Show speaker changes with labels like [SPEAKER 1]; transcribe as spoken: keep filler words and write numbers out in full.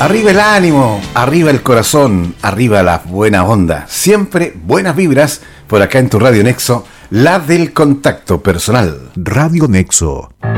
[SPEAKER 1] Arriba el ánimo, arriba el corazón, arriba las buenas ondas. Siempre buenas vibras por acá en tu Radio Nexo, la del contacto personal.
[SPEAKER 2] Radio Nexo.